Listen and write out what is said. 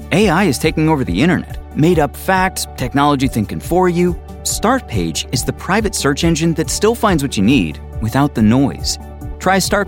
AI is taking over the internet. Made up facts, technology thinking for you. Startpage is the private search engine that still finds what you need without the noise. Try